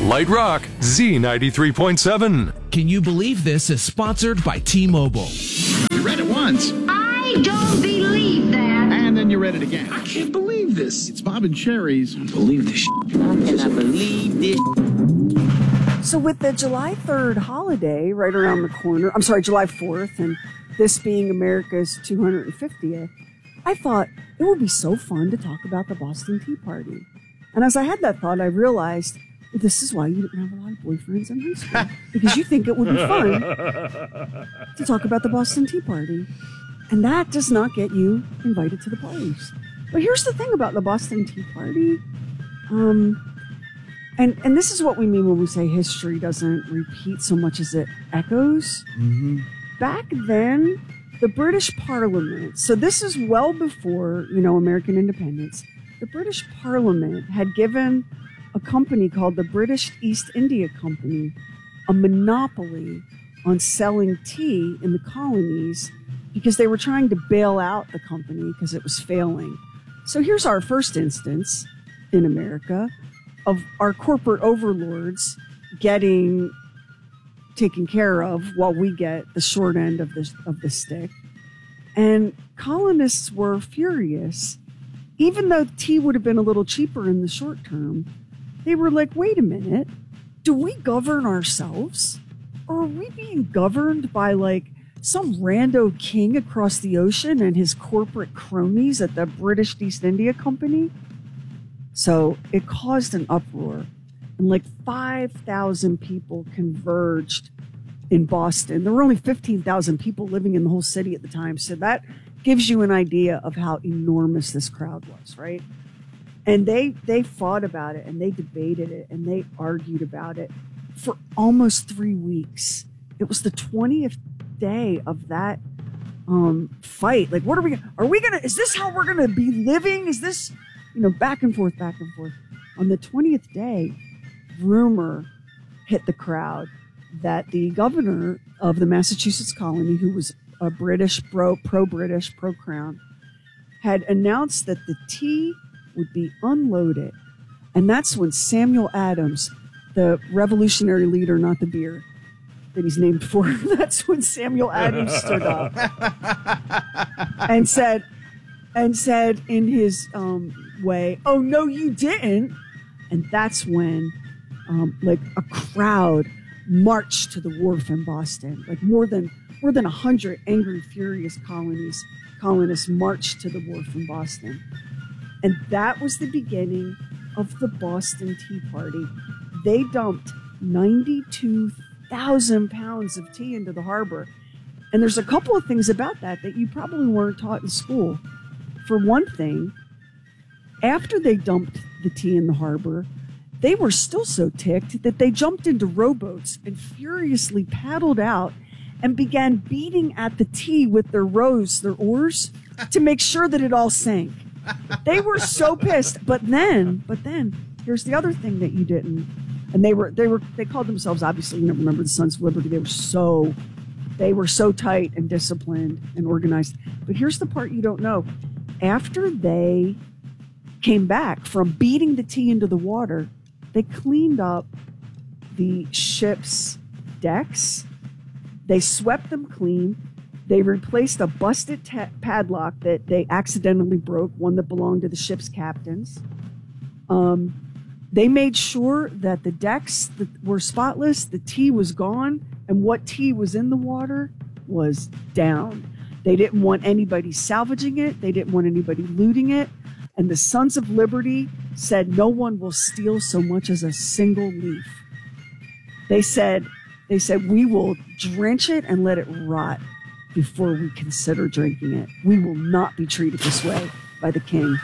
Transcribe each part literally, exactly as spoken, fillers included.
Light Rock, Z ninety-three point seven. Can you believe this is sponsored by T-Mobile? You read it once. I don't believe that. And then you read it again. I can't believe this. It's Bob and Sherry's. I don't believe this shit. I cannot believe this. So with the July third holiday right around the corner, I'm sorry, July fourth, and this being America's two hundred fiftieth, I thought it would be so fun to talk about the Boston Tea Party. And as I had that thought, I realized this is why you didn't have a lot of boyfriends in high school, because you think it would be fun to talk about the Boston Tea Party. And that does not get you invited to the parties. But here's the thing about the Boston Tea Party. Um, and, and this is what we mean when we say history doesn't repeat so much as it echoes. Mm-hmm. Back then, the British Parliament, so this is well before, you know, American independence, the British Parliament had given a company called the British East India Company a monopoly on selling tea in the colonies because they were trying to bail out the company because it was failing. So here's our first instance in America of our corporate overlords getting taken care of while we get the short end of the, of the stick. And colonists were furious. Even though tea would have been a little cheaper in the short term, they were like, wait a minute, do we govern ourselves? Or are we being governed by like some rando king across the ocean and his corporate cronies at the British East India Company? So it caused an uproar, and like five thousand people converged in Boston. There were only fifteen thousand people living in the whole city at the time. So that gives you an idea of how enormous this crowd was, right? And they they fought about it, and they debated it, and they argued about it for almost three weeks. It was the twentieth day of that um, fight. Like, what are we, are we going to, is this how we're going to be living? Is this, you know, back and forth, back and forth. On the twentieth day, rumor hit the crowd that the governor of the Massachusetts colony, who was a British, pro, pro-British, pro-Crown, had announced that the tea would be unloaded. And that's when Samuel Adams, the revolutionary leader, not the beer that he's named for, that's when Samuel Adams stood up and said, and said in his um, way, oh, no, you didn't. And that's when, um, like, a crowd marched to the wharf in Boston. Like, more than more than a hundred angry, furious colonies, colonists marched to the wharf in Boston. And that was the beginning of the Boston Tea Party. They dumped ninety-two thousand pounds of tea into the harbor. And there's a couple of things about that that you probably weren't taught in school. For one thing, after they dumped the tea in the harbor, they were still so ticked that they jumped into rowboats and furiously paddled out and began beating at the tea with their rows, their oars, to make sure that it all sank. They were so pissed. But then, but then, here's the other thing that you didn't. And they were, they were, they called themselves, obviously, you know, remember the Sons of Liberty. They were so, they were so tight and disciplined and organized. But here's the part you don't know. After they came back from beating the tea into the water, they cleaned up the ship's decks. They swept them clean. They replaced a busted ta- padlock that they accidentally broke, one that belonged to the ship's captains. Um, they made sure that the decks that were spotless, the tea was gone, and what tea was in the water was down. They didn't want anybody salvaging it. They didn't want anybody looting it. And the Sons of Liberty said no one will steal so much as a single leaf. They said, they said, we will drench it and let it rot before we consider drinking it. We will not be treated this way by the king.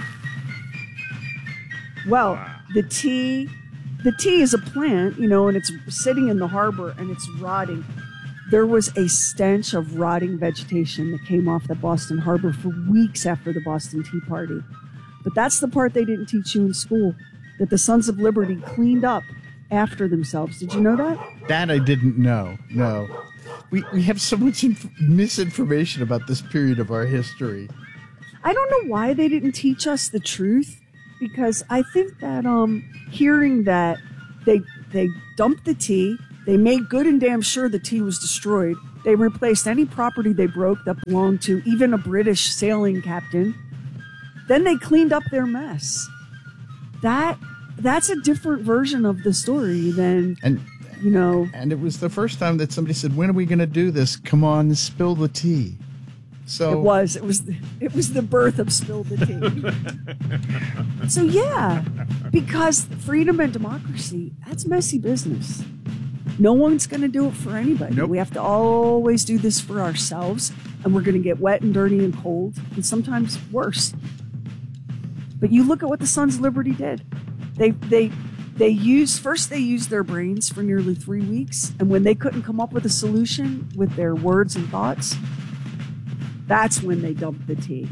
Well, wow. the tea, the tea is a plant, you know, and it's sitting in the harbor and it's rotting. There was a stench of rotting vegetation that came off the Boston Harbor for weeks after the Boston Tea Party. But that's the part they didn't teach you in school, that the Sons of Liberty cleaned up after themselves. Did you know that? That I didn't know. No. We we have so much inf- misinformation about this period of our history. I don't know why they didn't teach us the truth, because I think that um, hearing that they they dumped the tea. They made good and damn sure the tea was destroyed. They replaced any property they broke that belonged to even a British sailing captain. Then they cleaned up their mess. That that's a different version of the story than, And you know. and it was the first time that somebody said, "When are we going to do this? Come on, spill the tea." So It was. It was. It was the birth of Spill the Tea. So yeah, because freedom and democracy, that's messy business. No one's going to do it for anybody. Nope. We have to always do this for ourselves, and we're going to get wet and dirty and cold, and sometimes worse. But you look at what the Sons of Liberty did. They they they used first they used their brains for nearly three weeks, and when they couldn't come up with a solution with their words and thoughts, that's when they dumped the tea.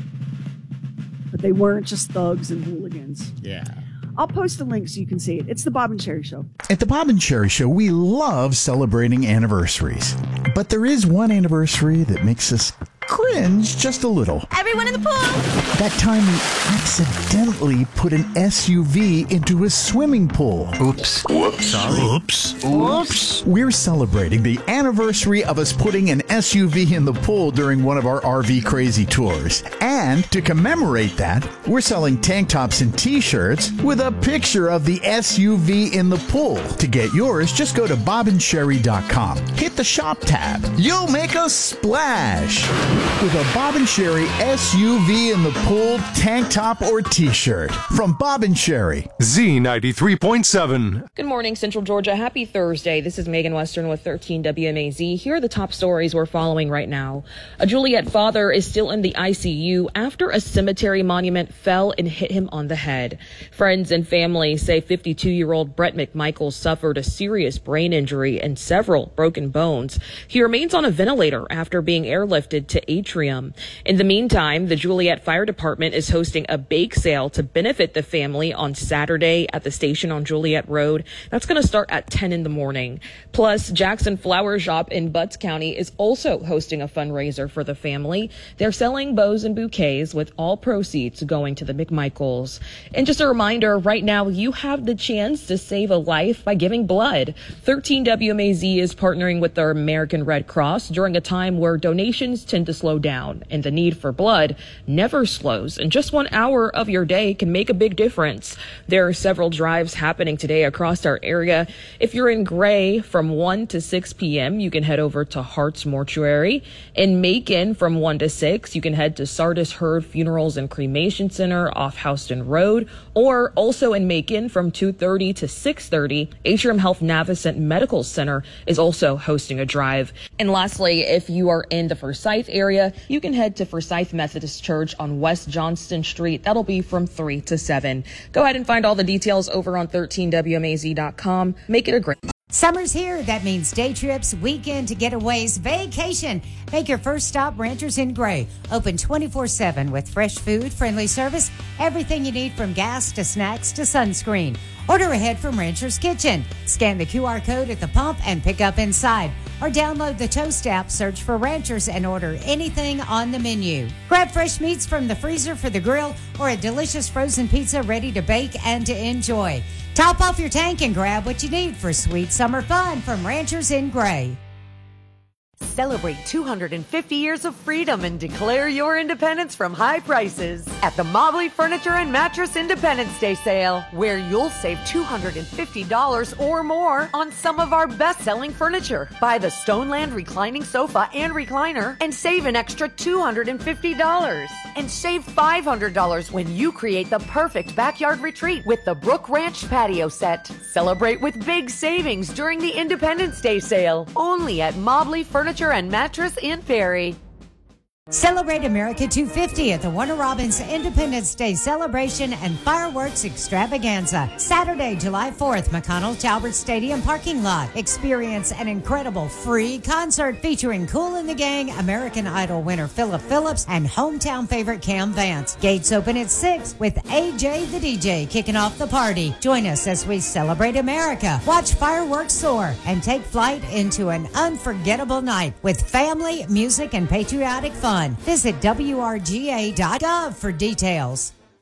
But they weren't just thugs and hooligans. yeah. I'll post a link so you can see it. It's the Bob and Sherry Show. At the Bob and Sherry Show, we love celebrating anniversaries. But there is one anniversary that makes us cringe just a little. Everyone in the pool! That time we accidentally put an S U V into a swimming pool. Oops. Whoops. Sorry. Oops. Oops. We're celebrating the anniversary of us putting an S U V in the pool during one of our R V crazy tours. And to commemorate that, we're selling tank tops and t-shirts with a picture of the S U V in the pool. To get yours, just go to bob and sherry dot com. Hit the shop tab. You'll make a splash with a Bob and Sherry S U V in the pool tank top or t-shirt. From Bob and Sherry. Z ninety-three point seven. Good morning, Central Georgia. Happy Thursday. This is Megan Western with thirteen W M A Z. Here are the top stories we're following right now. A Juliet father is still in the I C U after a cemetery monument fell and hit him on the head. Friends and family say fifty-two-year-old Brett McMichael suffered a serious brain injury and several broken bones. He remains on a ventilator after being airlifted to Atrium. In the meantime, the Juliet Fire Department is hosting a bake sale to benefit the family on Saturday at the station on Juliet Road. That's going to start at ten in the morning. Plus, Jackson Flower Shop in Butts County is also hosting a fundraiser for the family. They're selling bows and bouquets with all proceeds going to the McMichaels. And just a reminder, right now you have the chance to save a life by giving blood. thirteen W M A Z is partnering with the American Red Cross during a time where donations tend to slow down and the need for blood never slows, and just one hour of your day can make a big difference. There are several drives happening today across our area. If you're in Gray from one to six p.m., you can head over to Hart's Mortuary. In Macon from one to six, you can head to Sardis Hurd Funerals and Cremation Center off Houston Road, or also in Macon from two thirty to six thirty, Atrium Health Navicent Medical Center is also hosting a drive. And lastly, if you are in the Forsyth area, you can head to Forsyth Methodist Church on West Johnston Street. That'll be from three to seven. Go ahead and find all the details over on thirteen W M A Z dot com. Make it a great Summer's here. That means day trips, weekend getaways, vacation. Make your first stop Ranchers in Gray. Open twenty-four seven with fresh food, friendly service, everything you need from gas to snacks to sunscreen. Order ahead from Rancher's Kitchen. Scan the Q R code at the pump and pick up inside. Or download the Toast app, search for Ranchers, and order anything on the menu. Grab fresh meats from the freezer for the grill or a delicious frozen pizza ready to bake and to enjoy. Top off your tank and grab what you need for sweet summer fun from Ranchers in Gray. Celebrate two hundred fifty years of freedom and declare your independence from high prices at the Mobley Furniture and Mattress Independence Day sale, where you'll save two hundred fifty dollars or more on some of our best-selling furniture. Buy the Stoneland reclining sofa and recliner and save an extra two hundred fifty dollars. And save five hundred dollars when you create the perfect backyard retreat with the Brook Ranch patio set. Celebrate with big savings during the Independence Day sale, only at Mobley Furniture and Mattress in Perry. Celebrate America two fifty at the Warner Robins Independence Day Celebration and Fireworks Extravaganza. Saturday, July fourth, McConnell Talbert Stadium parking lot. Experience an incredible free concert featuring Kool and the Gang, American Idol winner Philip Phillips, and hometown favorite Cam Vance. Gates open at six with A J the D J kicking off the party. Join us as we celebrate America, watch fireworks soar, and take flight into an unforgettable night with family, music, and patriotic fun. Visit W R G A dot gov for details.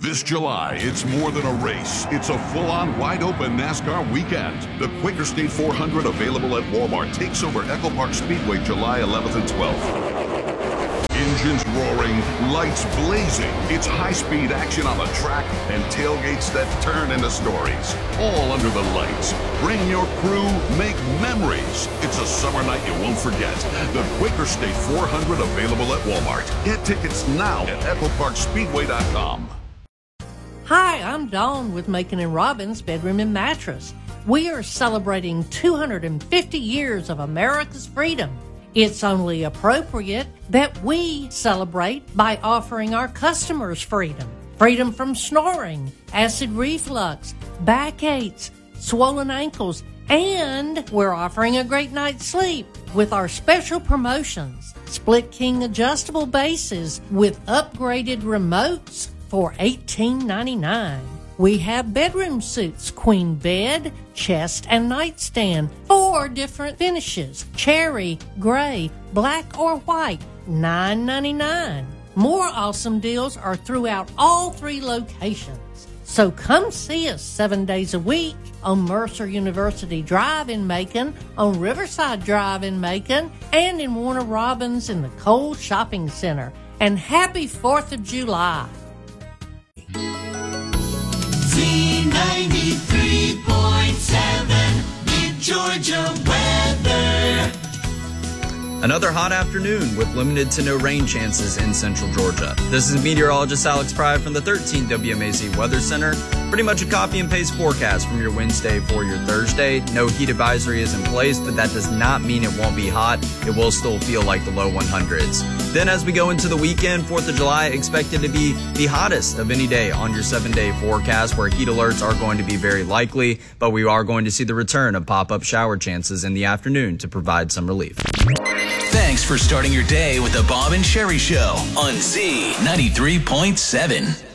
This July, it's more than a race. It's a full-on, wide-open NASCAR weekend. The Quaker State four hundred, available at Walmart, takes over Echo Park Speedway July eleventh and twelfth. Engines roaring, lights blazing. It's high-speed action on the track and tailgates that turn into stories. All under the lights. Bring your crew, make memories. It's a summer night you won't forget. The Quaker State four hundred, available at Walmart. Get tickets now at echo park speedway dot com. Hi, I'm Dawn with Macon and Robbins Bedroom and Mattress. We are celebrating two hundred fifty years of America's freedom. It's only appropriate that we celebrate by offering our customers freedom. Freedom from snoring, acid reflux, backaches, swollen ankles, and we're offering a great night's sleep with our special promotions. Split King adjustable bases with upgraded remotes for eighteen ninety-nine. We have bedroom suits, queen bed, chest, and nightstand. Four different finishes: cherry, gray, black, or white. nine ninety-nine. More awesome deals are throughout all three locations. So come see us seven days a week on Mercer University Drive in Macon, on Riverside Drive in Macon, and in Warner Robins in the Cole Shopping Center. And happy fourth of July. Z ninety-three point seven, Mid-Georgia weather. Another hot afternoon with limited to no rain chances in central Georgia. This is meteorologist Alex Pride from the thirteen W M A Z Weather Center. Pretty much a copy and paste forecast from your Wednesday for your Thursday. No heat advisory is in place, but that does not mean it won't be hot. It will still feel like the low one hundreds. Then as we go into the weekend, fourth of July expected to be the hottest of any day on your seven-day forecast, where heat alerts are going to be very likely, but we are going to see the return of pop-up shower chances in the afternoon to provide some relief. Thanks for starting your day with the Bob and Sherry Show on Z ninety-three point seven.